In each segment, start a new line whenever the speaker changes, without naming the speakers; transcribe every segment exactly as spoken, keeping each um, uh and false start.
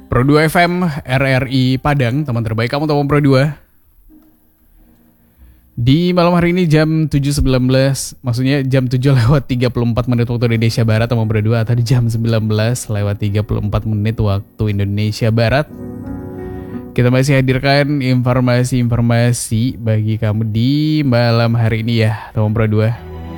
Pro dua F M, R R I Padang, teman terbaik kamu teman Pro dua. Di malam hari ini jam tujuh sembilan belas, maksudnya jam tujuh lewat tiga puluh empat menit waktu Indonesia Barat teman Pro dua, atau di jam sembilan belas lewat tiga puluh empat menit waktu Indonesia Barat. Kita masih hadirkan informasi-informasi bagi kamu di malam hari ini ya teman Pro dua.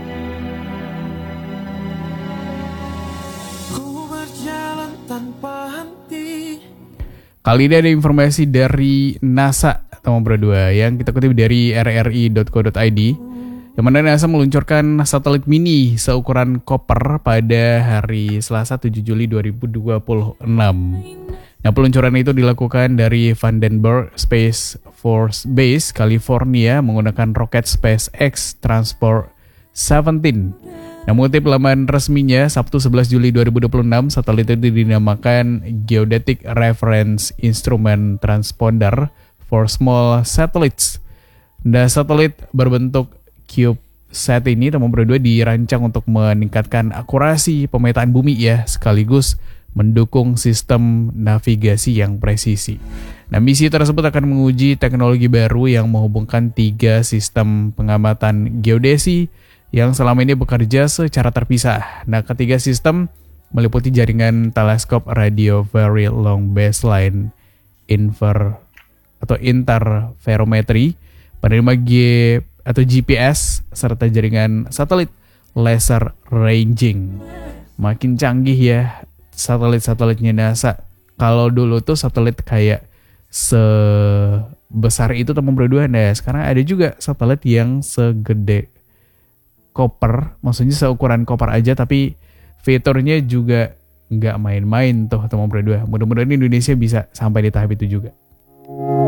Kali ini ada informasi dari NASA teman Pro dua yang kita kutip dari r r i dot co dot i d, yang mana NASA meluncurkan satelit mini seukuran koper pada hari Selasa tujuh Juli dua ribu dua puluh enam. Nah, peluncuran itu dilakukan dari Vandenberg Space Force Base, California menggunakan roket SpaceX Transport tujuh belas. Nah, mengutip laman resminya, Sabtu sebelas Juli dua ribu dua puluh enam, satelit itu dinamakan Geodetic Reference Instrument Transponder for Small Satellites. Nah, satelit berbentuk CubeSat ini teman Pro dua dirancang untuk meningkatkan akurasi pemetaan bumi ya, sekaligus mendukung sistem navigasi yang presisi. Nah, misi tersebut akan menguji teknologi baru yang menghubungkan tiga sistem pengamatan geodesi yang selama ini bekerja secara terpisah. Nah, ketiga sistem meliputi jaringan teleskop radio very long baseline inver atau interferometry, penerima G atau G P S, serta jaringan satelit laser ranging. Makin canggih ya satelit-satelitnya NASA. Kalau dulu tuh satelit kayak sebesar itu teman Pro dua, nah sekarang ada juga satelit yang segede koper, maksudnya seukuran koper aja, tapi fiturnya juga nggak main-main tuh teman Pro dua. Mudah-mudahan Indonesia bisa sampai di tahap itu juga.